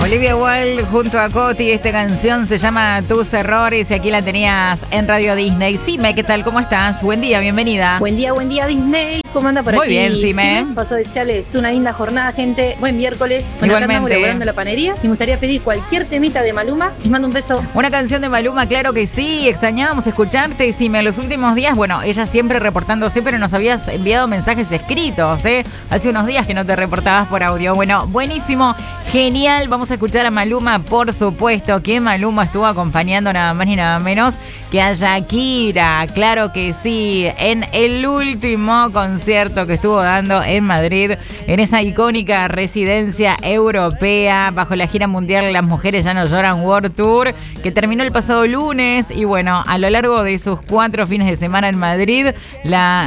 Olivia Wilde junto a Coti, esta canción se llama Tus Errores y aquí la tenías en Radio Disney. Sime, ¿qué tal? ¿Cómo estás? Buen día, bienvenida. Buen día Disney. ¿Cómo anda por Muy aquí? Muy bien, Sime. Paso a desearles una linda jornada, gente. Buen miércoles. Igualmente. Acá estamos de la panería. Me gustaría pedir cualquier temita de Maluma. Les mando un beso. Una canción de Maluma, claro que sí. Extrañábamos escucharte, Sime, en los últimos días. Bueno, ella siempre reportándose, pero nos habías enviado mensajes escritos, ¿eh? Hace unos días que no te reportabas por audio. Bueno, buenísimo, genial. Vamos a escuchar a Maluma, por supuesto, que Maluma estuvo acompañando nada más ni nada menos que a Shakira. Claro que sí, en el último concierto que estuvo dando en Madrid, en esa icónica residencia europea, bajo la gira mundial Las Mujeres Ya No Lloran World Tour, que terminó el pasado lunes. Y bueno, a lo largo de sus 4 fines de semana en Madrid, la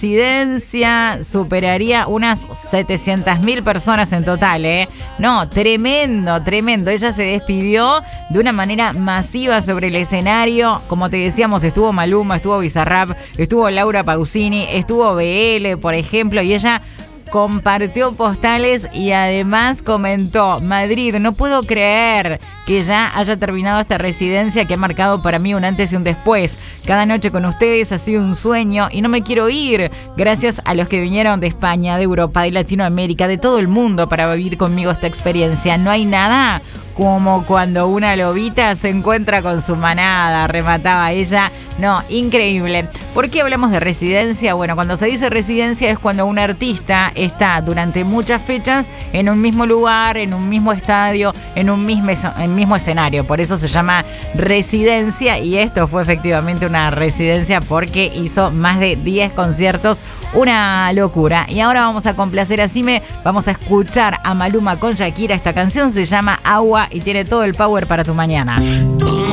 residencia superaría unas 700.000 personas en total, ¿eh? No, tremendo, tremendo. Ella se despidió de una manera masiva sobre el escenario. Como te decíamos, estuvo Maluma, estuvo Bizarrap, estuvo Laura Pausini, estuvo BL, por ejemplo, y ella compartió postales y además comentó: Madrid, no puedo creer que ya haya terminado esta residencia que ha marcado para mí un antes y un después. Cada noche con ustedes ha sido un sueño y no me quiero ir. Gracias a los que vinieron de España, de Europa, de Latinoamérica, de todo el mundo para vivir conmigo esta experiencia. No hay nada como cuando una lobita se encuentra con su manada, remataba ella. No, increíble. ¿Por qué hablamos de residencia? Bueno, cuando se dice residencia es cuando un artista está durante muchas fechas en un mismo lugar, en un mismo estadio, en un mismo escenario. Por eso se llama residencia, y esto fue efectivamente una residencia porque hizo más de 10 conciertos. Una locura. Y ahora vamos a complacer a Sime, vamos a escuchar a Maluma con Shakira. Esta canción se llama Agua y tiene todo el power para tu mañana.